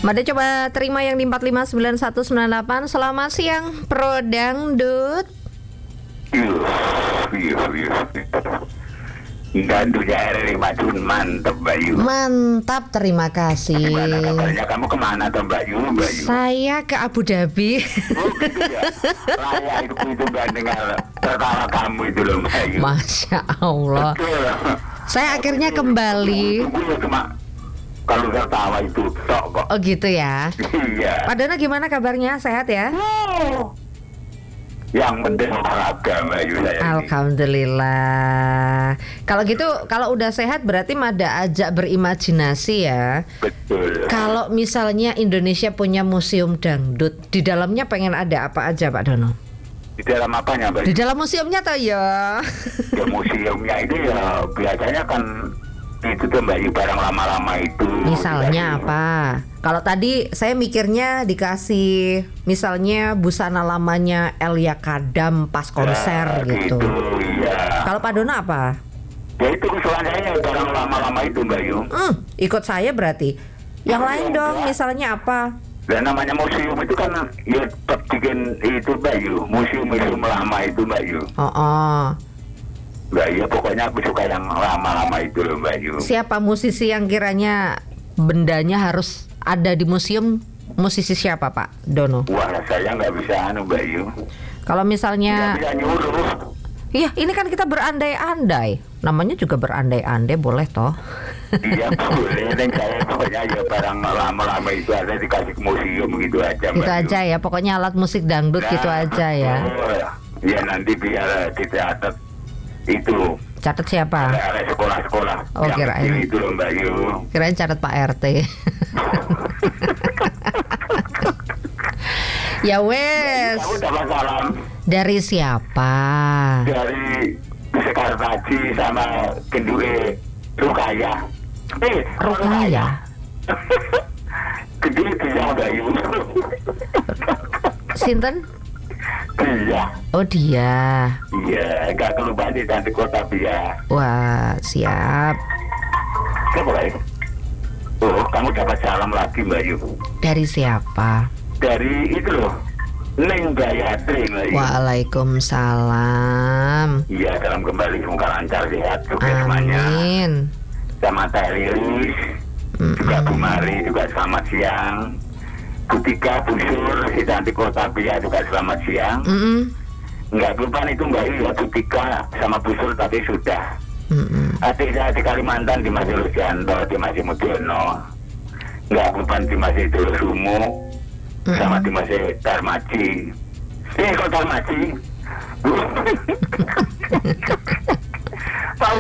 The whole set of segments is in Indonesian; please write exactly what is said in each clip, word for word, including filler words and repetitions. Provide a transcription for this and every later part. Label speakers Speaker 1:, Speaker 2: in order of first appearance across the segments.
Speaker 1: Mbak De coba terima yang di empat lima sembilan satu sembilan delapan. Selamat siang Pro Dangdut.
Speaker 2: Iya, iya, iya. Dangdut dari Madiun mantap Mbak Yu.
Speaker 1: Mantap, terima kasih.
Speaker 2: Gimana kabarnya? Kamu kemana tuh Mbak Yu? Mbak Yu?
Speaker 1: Saya ke Abu Dhabi.
Speaker 2: Oh gitu ya. Layakku itu gak dengar tertawa kamu itu loh Mbak Yu.
Speaker 1: Masya Allah.
Speaker 2: Betul.
Speaker 1: Saya akhirnya kembali.
Speaker 2: Tunggu cuma kalau tertawa itu tok kok.
Speaker 1: Oh gitu ya.
Speaker 2: Iya.
Speaker 1: Pak Dono gimana kabarnya? Sehat ya?
Speaker 2: Yang penting olahraga Mbak Yu saya ini.
Speaker 1: Alhamdulillah. Kalau gitu, kalau udah sehat berarti Mada ajak berimajinasi ya.
Speaker 2: Betul.
Speaker 1: Kalau misalnya Indonesia punya museum dangdut, di dalamnya pengen ada apa aja Pak Dono?
Speaker 2: Di dalam apanya Mbak Yu?
Speaker 1: Di dalam museumnya toh ya.
Speaker 2: Ya museumnya itu ya biasanya kan itu tuh Mbak Yu, barang lama-lama itu.
Speaker 1: Misalnya
Speaker 2: dikasih-
Speaker 1: apa? Kalau tadi saya mikirnya dikasih misalnya busana lamanya Elia Kadam pas konser
Speaker 2: Ya,
Speaker 1: gitu.
Speaker 2: Iya.
Speaker 1: Kalau Pak Dono apa?
Speaker 2: Ya itu kesuaannya barang lama-lama itu Mbak Yu.
Speaker 1: Hmm, ikut saya berarti. Yang lain dong, misalnya apa?
Speaker 2: Dan namanya museum itu kan ya tetap bikin itu Mbak Yu, museum-museum lama itu Mbak Yu.
Speaker 1: Oh, oh.
Speaker 2: Mbak Yu pokoknya aku suka yang lama-lama itu loh Mbak Yu.
Speaker 1: Siapa musisi yang kiranya bendanya harus ada di museum? Musisi siapa Pak Dono?
Speaker 2: Wah saya nggak bisa anu Mbak Yu.
Speaker 1: Kalau
Speaker 2: Nggak
Speaker 1: misalnya,
Speaker 2: bisa nyuruh.
Speaker 1: iya ini kan kita berandai-andai. Namanya juga berandai-andai, boleh toh?
Speaker 2: Iya boleh, dan saya pokoknya ya barang lama-lama itu ada dikasih ke museum gitu aja Mbak
Speaker 1: Gitu
Speaker 2: Yu.
Speaker 1: aja ya, pokoknya alat musik dangdut gitu
Speaker 2: Nah,
Speaker 1: aja ya.
Speaker 2: oh, ya nanti biar dicatat itu.
Speaker 1: Catat siapa?
Speaker 2: Ada sekolah-sekolah
Speaker 1: Oh,
Speaker 2: yang
Speaker 1: kirain.
Speaker 2: kecil itu loh Mbak Yu.
Speaker 1: Kirain catat Pak R T. Ya wes.
Speaker 2: Aku dapat salam
Speaker 1: Dari siapa?
Speaker 2: dari Sekar Haji sama Gendue Rukaya. Eh,
Speaker 1: Rukaya.
Speaker 2: Gede dia Mbak Yu.
Speaker 1: Sinten?
Speaker 2: Dia.
Speaker 1: Oh dia.
Speaker 2: Iya, gak kelupaan di cantik kota dia.
Speaker 1: Wah siap.
Speaker 2: Siapa lagi? Oh, kamu dapat salam lagi Mbak Yu.
Speaker 1: Dari siapa?
Speaker 2: Dari itu loh, Neng Gayatri Mbak Yu.
Speaker 1: Waalaikumsalam.
Speaker 2: Iya, dalam kembali semoga lancar sehat juga semuanya.
Speaker 1: Amin.
Speaker 2: Sama Teh Lilis, juga Bu Mari juga selamat siang. Bu Tika, Bu Sur, si cantik kota Bia juga selamat siang.
Speaker 1: Mm-mm.
Speaker 2: Enggak kelupaan itu Mbak Yu, ya Bu Tika sama Bu Sur tadi sudah.
Speaker 1: Mm-mm.
Speaker 2: Adik saya di Kalimantan di Masih Lucianto, di Masih Mudiono. Enggak kelupaan di Masih Dulu Sumu, sama di Masih Darmaji. Eh kok Darmaji? Tahu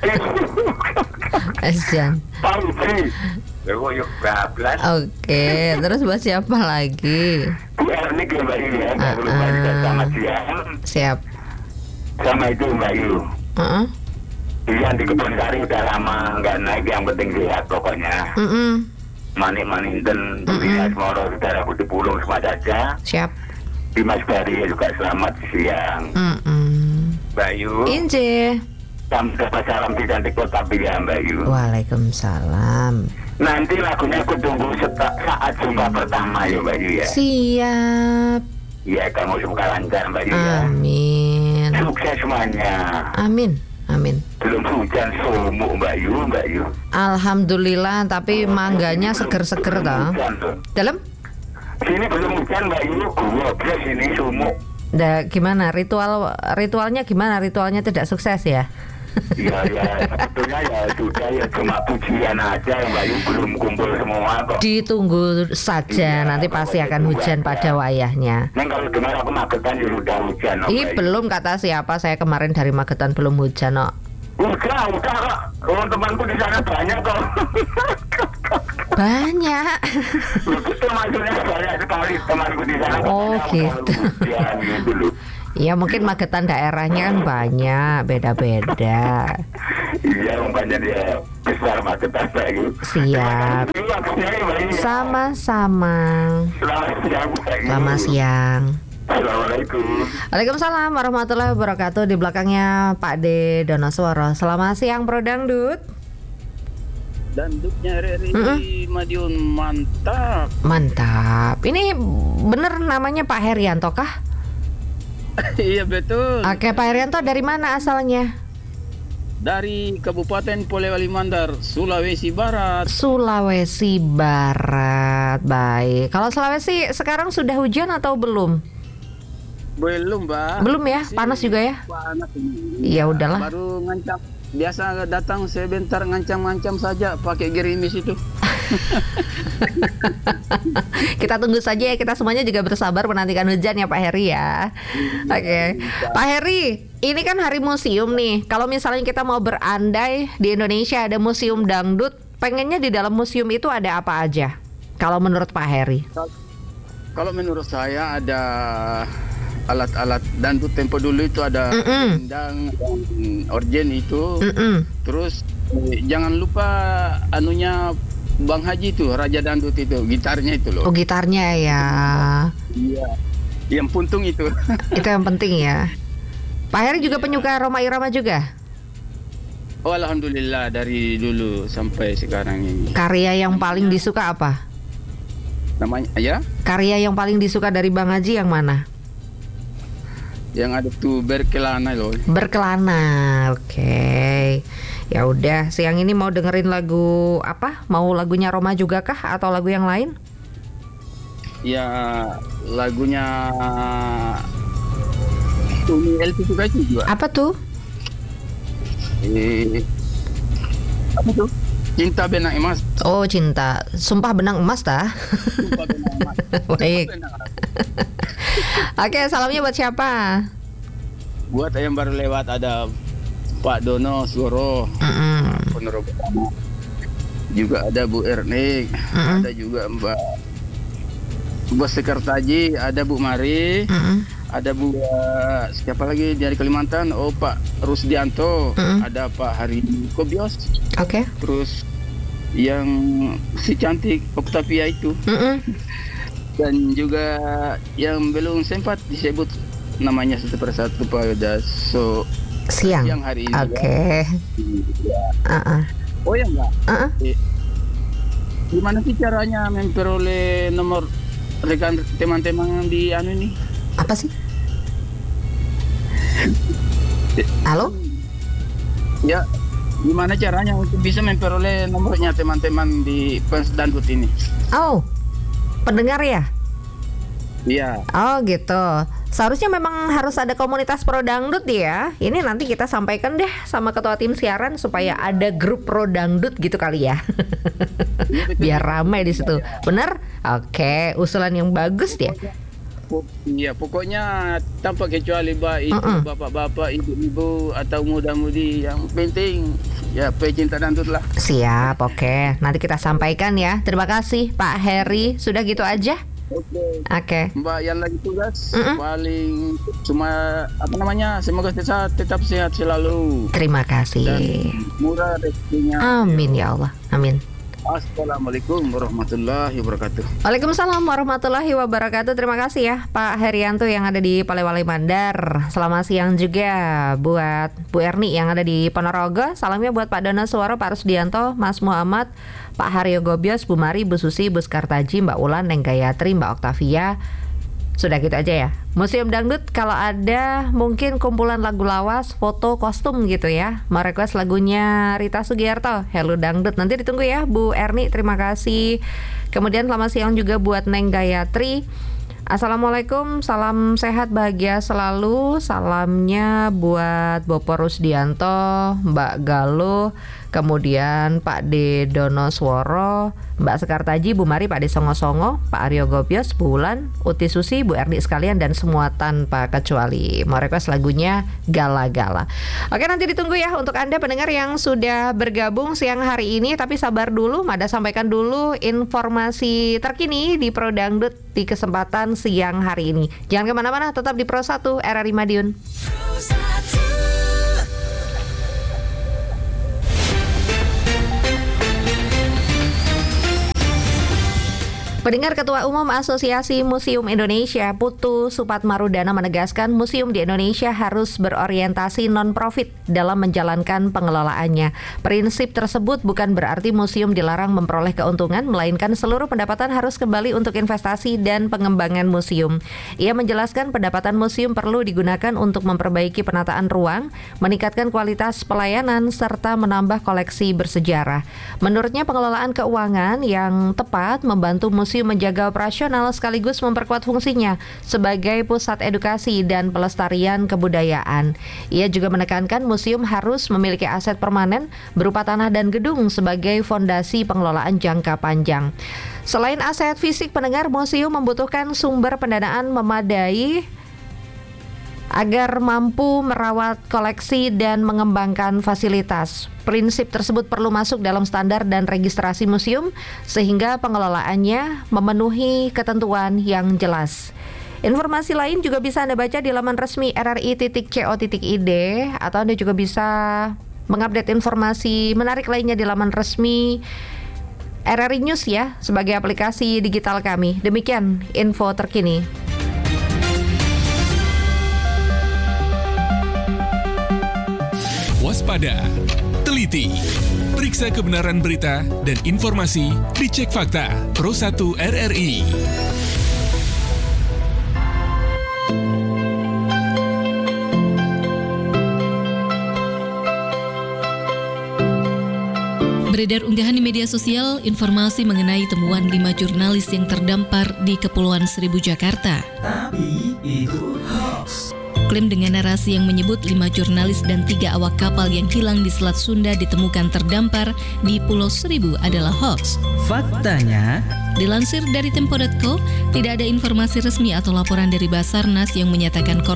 Speaker 1: Esjan.
Speaker 2: tahu sih. Lewo yuk bablas.
Speaker 1: Oke, terus buat siapa lagi?
Speaker 2: Bu Ernik ya Mbak Yu ya, enggak
Speaker 1: Ah,
Speaker 2: kelupaan juga
Speaker 1: ah.
Speaker 2: selamat siang.
Speaker 1: Siap.
Speaker 2: Sama itu Mbak Yu.
Speaker 1: Uh-uh.
Speaker 2: Yang di Kebun Sari udah lama nggak naik, yang penting sehat pokoknya.
Speaker 1: Mm-mm.
Speaker 2: Manik Maninten, Dunia Semoro, saudara Putih Pulung semua saja.
Speaker 1: Siap.
Speaker 2: Dimas Bari juga selamat siang.
Speaker 1: Mm-mm.
Speaker 2: Mbak Yu,
Speaker 1: Inje.
Speaker 2: kamu dapat salam di cantik kota ya Mbak Yu.
Speaker 1: Waalaikumsalam.
Speaker 2: Nanti lagunya aku tunggu seta- saat jumpa pertama ya Mbak Yu ya.
Speaker 1: Siap.
Speaker 2: Iya kamu semoga lancar Mbak Yu ya.
Speaker 1: Amin.
Speaker 2: Sukses semuanya.
Speaker 1: Amin. Amin.
Speaker 2: Belum hujan sumuk Mbak Yu, Mbak Yu.
Speaker 1: Alhamdulillah, tapi mangganya seger-seger toh.
Speaker 2: Hujan tuh.
Speaker 1: Dalam?
Speaker 2: Sini belum hujan Mbak Yu, gua sini sumuk.
Speaker 1: Da, gimana ritual ritualnya gimana? Ritualnya tidak sukses ya?
Speaker 2: Iya ya, sebetulnya ya sudah ya cuma pujian aja Mbak Yu, belum kumpul semua kok.
Speaker 1: Ditunggu saja,
Speaker 2: Iya,
Speaker 1: nanti pasti akan
Speaker 2: tunggu
Speaker 1: hujan
Speaker 2: aja.
Speaker 1: pada wayahnya.
Speaker 2: Neng kalau dengar aku Magetan ya udah hujan. oh,
Speaker 1: Ih,
Speaker 2: Mbak Yu.
Speaker 1: belum kata siapa, saya kemarin dari Magetan belum hujan kok.
Speaker 2: Udah, udah kok. Teman-temanku di sana banyak kok.
Speaker 1: Banyak.
Speaker 2: Itu maksudnya banyak sekali temanku di sana.
Speaker 1: Oh,
Speaker 2: Banyak
Speaker 1: gitu.
Speaker 2: kalau hujan gitu loh.
Speaker 1: Ya mungkin Magetan daerahnya kan banyak, beda-beda.
Speaker 2: Iya, umpamanya dia besar Magetan Mbak Yu.
Speaker 1: Siap.
Speaker 2: Iya, Mbak Yu.
Speaker 1: Sama-sama.
Speaker 2: Selamat siang Mbak Yu.
Speaker 1: Selamat siang.
Speaker 2: Assalamualaikum.
Speaker 1: Waalaikumsalam warahmatullahi wabarakatuh. Di belakangnya Pak D Donosworo. Selamat siang Pro Dangdut.
Speaker 3: Dangdutnya Rere
Speaker 1: Mm-mm.
Speaker 3: di Madiun mantap.
Speaker 1: Mantap. Ini bener namanya Pak Herianto kah?
Speaker 3: Iya betul.
Speaker 1: Oke, Pak Herianto dari mana asalnya?
Speaker 3: Dari Kabupaten Polewali Mandar, Sulawesi Barat.
Speaker 1: Sulawesi Barat. Baik. Kalau Sulawesi sekarang sudah hujan atau belum?
Speaker 3: Belum, Mbak.
Speaker 1: Belum ya?
Speaker 3: Masih
Speaker 1: Panas juga ya?
Speaker 3: Panas ini.
Speaker 1: Ya udahlah.
Speaker 3: Baru ngancam. Biasa datang sebentar ngancam-ngancam saja pakai gerimis itu.
Speaker 1: Kita tunggu saja ya, kita semuanya juga bersabar menantikan hujan ya Pak Heri ya. Oke, Pak Heri, ini kan hari museum nih. Kalau misalnya kita mau berandai di Indonesia ada museum dangdut, pengennya di dalam museum itu ada apa aja? Kalau menurut Pak Heri?
Speaker 3: Kalau menurut saya ada alat-alat dangdut tempo dulu itu ada
Speaker 1: Mm-mm.
Speaker 3: gendang dan orgen itu.
Speaker 1: Mm-mm.
Speaker 3: Terus eh, jangan lupa anunya Bang Haji itu, Raja Dangdut itu, gitarnya itu
Speaker 1: Oh
Speaker 3: loh.
Speaker 1: gitarnya ya,
Speaker 3: Iya. Yang puntung itu.
Speaker 1: itu yang penting ya. Pak Heri juga penyuka Rhoma Irama juga?
Speaker 3: Oh alhamdulillah dari dulu sampai sekarang ini.
Speaker 1: Karya yang paling disuka apa?
Speaker 3: Namanya ya,
Speaker 1: Karya yang paling disuka dari Bang Haji yang mana?
Speaker 3: yang ada tuh berkelana loh.
Speaker 1: Berkelana, oke. Ya udah, siang ini mau dengerin lagu apa? Mau lagunya Rhoma juga kah atau lagu yang lain?
Speaker 3: Ya lagunya Umi El itu suka juga.
Speaker 1: Apa tuh?
Speaker 3: Eh, apa tuh? Cinta Benang Emas.
Speaker 1: Oh cinta, sumpah benang emas tah.
Speaker 3: Sumpah Benang Emas.
Speaker 1: Baik.
Speaker 3: Benang Emas.
Speaker 1: Oke, salamnya buat siapa?
Speaker 3: Buat yang baru lewat ada Pak Dono Suoro,
Speaker 1: Mm-mm.
Speaker 3: penerus pertama. Juga ada Bu Ernik,
Speaker 1: Mm-mm.
Speaker 3: ada juga Mbak Bos Sekertaji, ada Bu Mari,
Speaker 1: Mm-mm.
Speaker 3: ada Bu uh, siapa lagi dari Kalimantan? Oh Pak Rusdianto,
Speaker 1: Mm-mm.
Speaker 3: ada Pak Hari Kobios,
Speaker 1: Oke.
Speaker 3: terus yang si cantik Octavia itu,
Speaker 1: Mm-mm.
Speaker 3: dan juga yang belum sempat disebut namanya satu persatu pada so
Speaker 1: Siang.
Speaker 3: siang hari ini.
Speaker 1: Oke.
Speaker 3: Ya.
Speaker 1: Uh-uh.
Speaker 3: Oh ya enggak.
Speaker 1: Uh-uh.
Speaker 3: Eh, gimana sih caranya memperoleh nomor rekan teman-teman di anu ini?
Speaker 1: Apa sih? Halo?
Speaker 3: Ya, gimana caranya untuk bisa memperoleh nomornya teman-teman di fans dangdut ini?
Speaker 1: Oh, pendengar ya?
Speaker 3: Iya.
Speaker 1: Oh gitu. Seharusnya memang harus ada komunitas pro dangdut ya. Ini nanti kita sampaikan deh sama ketua tim siaran supaya ada grup pro dangdut gitu kali ya. Biar ramai di situ. Bener? Oke, usulan yang bagus dia.
Speaker 3: Po- Iya, pokoknya tanpa kecuali baik itu
Speaker 1: Mm-mm.
Speaker 3: bapak-bapak, ibu-ibu atau muda-mudi, yang penting ya pecinta dangdut lah.
Speaker 1: Siap, oke. Nanti kita sampaikan ya. Terima kasih Pak Heri. Sudah gitu aja.
Speaker 3: Oke.
Speaker 1: Oke.
Speaker 3: Mbak yang lagi tugas
Speaker 1: Mm-mm.
Speaker 3: paling cuma apa namanya, semoga tetap, tetap sehat selalu
Speaker 1: Terima
Speaker 3: dan
Speaker 1: kasih.
Speaker 3: murah rezekinya.
Speaker 1: Amin ya Allah. Amin.
Speaker 3: Assalamualaikum warahmatullahi wabarakatuh.
Speaker 1: Waalaikumsalam warahmatullahi wabarakatuh. Terima kasih ya Pak Herianto yang ada di Polewali Mandar. Selamat siang juga buat Bu Erni yang ada di Ponorogo. Salamnya buat Pak Dono Suara, Pak Rusdianto, Mas Muhammad, Pak Haryo Gobios, Bu Mari, Bu Susi, Bu Skartaji, Mbak Ulan, Neng Gayatri, Mbak Octavia. Sudah gitu aja ya. Museum Dangdut kalau ada mungkin kumpulan lagu lawas, foto, kostum gitu ya. Mau request lagunya Rita Sugiarto, Hello Dangdut. Nanti ditunggu ya Bu Erni, terima kasih. Kemudian selamat siang juga buat Neng Gayatri. Assalamualaikum, salam sehat bahagia selalu. Salamnya buat Bopo Rusdianto, Mbak Galuh, kemudian Pak D Dono Sworo, Mbak Sekartaji, Bu Mari, Pak D Songo Songo, Pak Aryo Gobios, Bu Ulan, Uti Susi, Bu Erni sekalian dan semua tanpa kecuali. Mau request lagunya Gala-Gala. Oke, nanti ditunggu ya untuk Anda pendengar yang sudah bergabung siang hari ini. Tapi sabar dulu, Mada sampaikan dulu informasi terkini di Pro Dangdut di kesempatan siang hari ini. Jangan kemana-mana, tetap di Pro satu R R I Madiun. Pendengar, Ketua Umum Asosiasi Museum Indonesia, Putu Supatmarudana menegaskan museum di Indonesia harus berorientasi non-profit dalam menjalankan pengelolaannya. Prinsip tersebut bukan berarti museum dilarang memperoleh keuntungan, melainkan seluruh pendapatan harus kembali untuk investasi dan pengembangan museum. Ia menjelaskan pendapatan museum perlu digunakan untuk memperbaiki penataan ruang, meningkatkan kualitas pelayanan, serta menambah koleksi bersejarah. Menurutnya, pengelolaan keuangan yang tepat membantu museum menjaga operasional sekaligus memperkuat fungsinya sebagai pusat edukasi dan pelestarian kebudayaan. Ia juga menekankan museum harus memiliki aset permanen berupa tanah dan gedung sebagai fondasi pengelolaan jangka panjang. Selain aset fisik, pendengar, museum membutuhkan sumber pendanaan memadai agar mampu merawat koleksi dan mengembangkan fasilitas. Prinsip tersebut perlu masuk dalam standar dan registrasi museum sehingga pengelolaannya memenuhi ketentuan yang jelas. Informasi lain juga bisa Anda baca di laman resmi r r i titik co titik i d atau Anda juga bisa mengupdate informasi menarik lainnya di laman resmi R R I News ya, sebagai aplikasi digital kami. Demikian info terkini.
Speaker 4: Waspada, teliti, periksa kebenaran berita dan informasi, dicek fakta. Pro satu R R I.
Speaker 5: Beredar unggahan di media sosial informasi mengenai temuan lima jurnalis yang terdampar di Kepulauan Seribu, Jakarta.
Speaker 6: Tapi itu hoax.
Speaker 5: Klaim dengan narasi yang menyebut lima jurnalis dan tiga awak kapal yang hilang di Selat Sunda ditemukan terdampar di Pulau Seribu adalah hoax.
Speaker 6: Faktanya,
Speaker 5: dilansir dari tempo titik co, tidak ada informasi resmi atau laporan dari Basarnas yang menyatakan